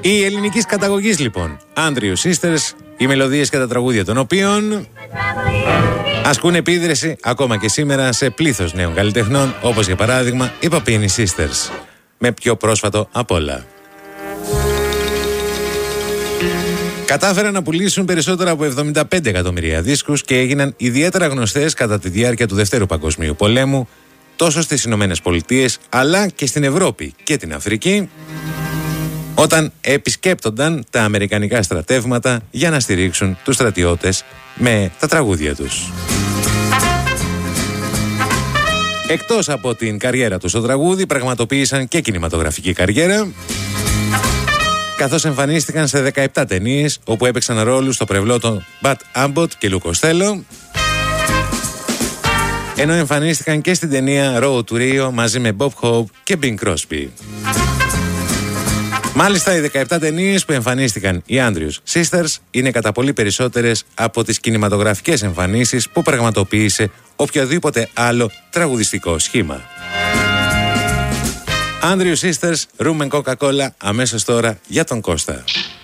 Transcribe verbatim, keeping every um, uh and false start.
Οι ελληνικής καταγωγής λοιπόν Andrew Sisters, οι μελωδίες και τα τραγούδια των οποίων ασκούν επίδραση ακόμα και σήμερα σε πλήθος νέων καλλιτεχνών, όπως για παράδειγμα οι Papini Sisters, με πιο πρόσφατο απ' όλα. Κατάφεραν να πουλήσουν περισσότερα από εβδομήντα πέντε εκατομμύρια δίσκους και έγιναν ιδιαίτερα γνωστές κατά τη διάρκεια του Δευτέρου Παγκοσμίου Πολέμου, τόσο στις Ηνωμένες Πολιτείες αλλά και στην Ευρώπη και την Αφρική, όταν επισκέπτονταν τα αμερικανικά στρατεύματα για να στηρίξουν τους στρατιώτες με τα τραγούδια τους. Εκτός από την καριέρα τους στο τραγούδι, πραγματοποίησαν και κινηματογραφική καριέρα, καθώς εμφανίστηκαν σε δεκαεπτά ταινίες, όπου έπαιξαν ρόλους στο πρευλότο Bud Abbott και Lou Costello, ενώ εμφανίστηκαν και στην ταινία Road to Rio μαζί με Bob Hope και Bing Crosby. Μάλιστα, οι δεκαεπτά ταινίες που εμφανίστηκαν οι Andrew Sisters είναι κατά πολύ περισσότερες από τις κινηματογραφικές εμφανίσεις που πραγματοποίησε οποιοδήποτε άλλο τραγουδιστικό σχήμα. Andrew Sisters, Rum and Coca-Cola, αμέσως τώρα για τον Κώστα.